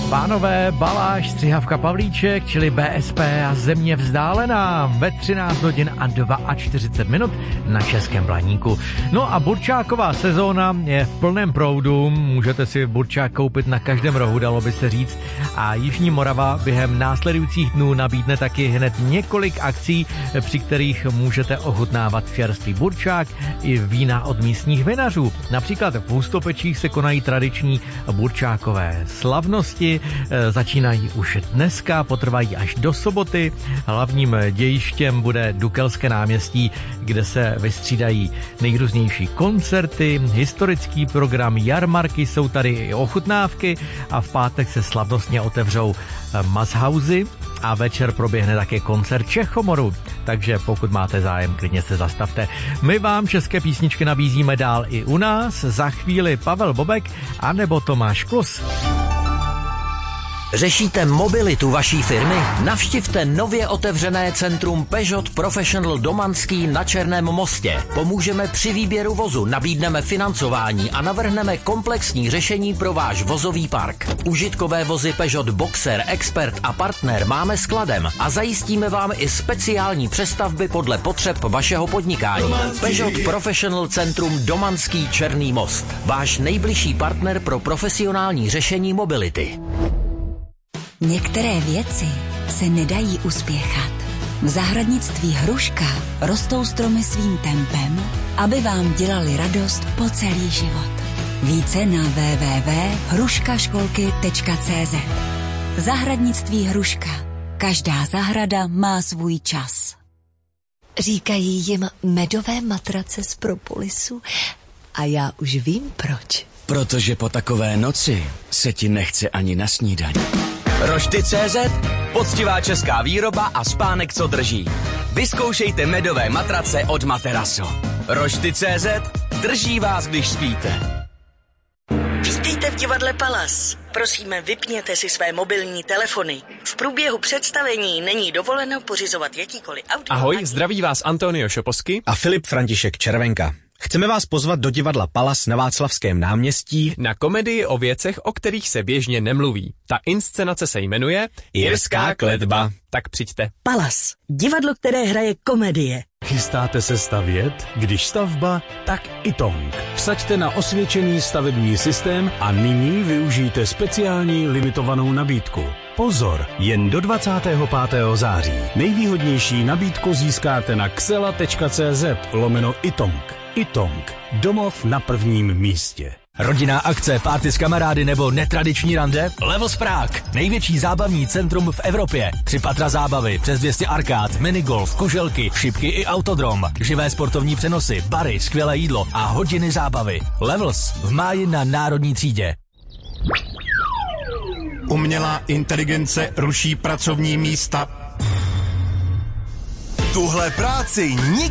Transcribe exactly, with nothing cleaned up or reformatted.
Pánové, Baláš, Střihavka, Pavlíček, čili B S P a Země vzdálená ve třináct hodin a čtyřicet dva minut na Českém Blaníku. No a burčáková sezóna je v plném proudu, můžete si burčák koupit na každém rohu, dalo by se říct, a Jižní Morava během následujících dnů nabídne taky hned několik akcí, při kterých můžete ochutnávat čerstvý burčák i vína od místních vinařů. Například v Hustopečích se konají tradiční burčákové slavnosti, začínají už dneska, potrvají až do soboty. Hlavním dějištěm bude Dukelské náměstí, kde se vystřídají nejrůznější koncerty, historický program, jarmarky, jsou tady i ochutnávky a v pátek se slavnostně otevřou Mazhauzy a večer proběhne také koncert Čechomoru, takže pokud máte zájem, klidně se zastavte. My vám české písničky nabízíme dál i u nás, za chvíli Pavel Bobek anebo Tomáš Klus. Řešíte mobilitu vaší firmy? Navštivte nově otevřené centrum Peugeot Professional Domanský na Černém mostě. Pomůžeme při výběru vozu, nabídneme financování a navrhneme komplexní řešení pro váš vozový park. Užitkové vozy Peugeot Boxer, Expert a Partner máme skladem a zajistíme vám i speciální přestavby podle potřeb vašeho podnikání. Domanský. Peugeot Professional Centrum Domanský Černý most. Váš nejbližší partner pro profesionální řešení mobility. Některé věci se nedají uspěchat. V zahradnictví Hruška rostou stromy svým tempem, aby vám dělali radost po celý život. Více na w w w tečka hruška školky tečka c z. Zahradnictví Hruška. Každá zahrada má svůj čas. Říkají jim medové matrace z Propolisu a já už vím proč. Protože po takové noci se ti nechce ani na snídaní. Rošty tečka cé zet, poctivá česká výroba a spánek, co drží. Vyzkoušejte medové matrace od Materaso. Rošty tečka cé zet, drží vás, když spíte. Vítejte v divadle Palas. Prosíme, vypněte si své mobilní telefony. V průběhu představení není dovoleno pořizovat jakýkoliv audio. Ahoj, zdraví vás Antonio Šoposky a Filip František Červenka. Chceme vás pozvat do divadla Palas na Václavském náměstí na komedii o věcech, o kterých se běžně nemluví. Ta inscenace se jmenuje Jirská kletba. Tak přijďte. Palas, divadlo, které hraje komedie. Chystáte se stavět? Když stavba, tak Itong. Vsaďte na osvědčený stavební systém a nyní využijte speciální limitovanou nabídku. Pozor, jen do dvacátého pátého září. Nejvýhodnější nabídku získáte na xela tečka cé zet lomeno Itong. Itong. Domov na prvním místě. Rodinná akce, party s kamarády nebo netradiční rande? Levels Prague. Největší zábavní centrum v Evropě. Tři patra zábavy, přes dvě stě arkád, minigolf, kuželky, šipky i autodrom. Živé sportovní přenosy, bary, skvělé jídlo a hodiny zábavy. Levels v máji na Národní třídě. Umělá inteligence ruší pracovní místa. Tuhle práci nikdy